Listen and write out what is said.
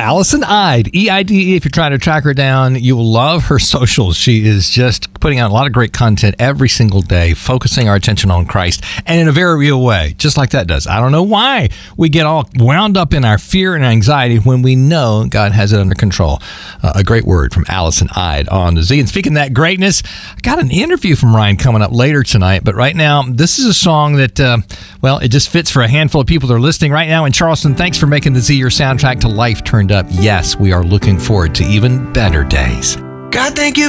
Allison Eide, E-I-D-E. If you're trying to track her down, you will love her socials. She is just putting out a lot of great content every single day, focusing our attention on Christ, and in a very real way, just like that does. I don't know why we get all wound up in our fear and anxiety when we know God has it under control. A great word from Allison Eide on the Z. And speaking of that greatness, I got an interview from Ryan coming up later tonight, but right now, this is a song that, it just fits for a handful of people that are listening right now in Charleston. Thanks for making the Z your soundtrack to life turned up. Yes, we are looking forward to even better days. God, thank you